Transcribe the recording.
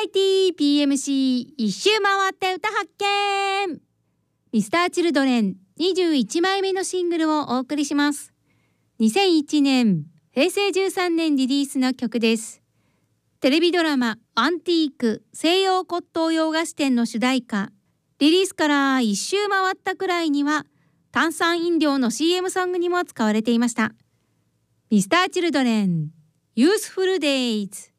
イティー PMC 一周回って歌発見。ミスターチルドレン21枚目のシングルをお送りします。2001年平成13年リリースの曲です。テレビドラマアンティーク西洋骨董洋菓子店の主題歌。リリースから一周回ったくらいには炭酸飲料の CM ソングにも使われていました。ミスターチルドレンユースフルデイズ。